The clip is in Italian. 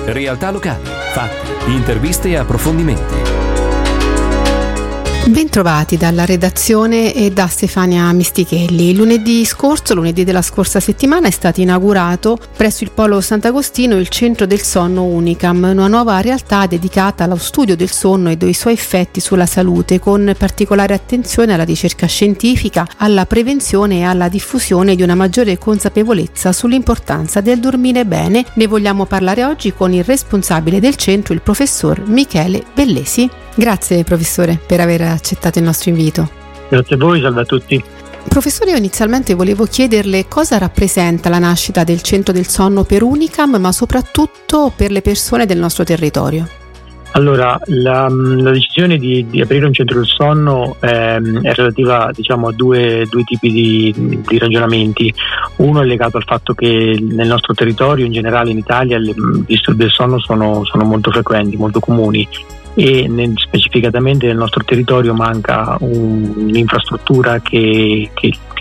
Realtà locali, fatti, interviste e approfondimenti. Bentrovati dalla redazione e da Stefania Mistichelli. Lunedì della scorsa settimana, è stato inaugurato presso il Polo Sant'Agostino il Centro del Sonno Unicam, una nuova realtà dedicata allo studio del sonno e dei suoi effetti sulla salute, con particolare attenzione alla ricerca scientifica, alla prevenzione e alla diffusione di una maggiore consapevolezza sull'importanza del dormire bene. Ne vogliamo parlare oggi con il responsabile del centro, il professor Michele Bellesi. Grazie professore per aver accettato il nostro invito. Grazie a voi, salve a tutti. Professore, io inizialmente volevo chiederle cosa rappresenta la nascita del Centro del Sonno per Unicam, ma soprattutto per le persone del nostro territorio. Allora, la decisione di aprire un centro del sonno è relativa, a due tipi di ragionamenti. Uno è legato al fatto che nel nostro territorio, in generale in Italia, i disturbi del sonno sono molto frequenti, molto comuni, e specificatamente nel nostro territorio manca un'infrastruttura che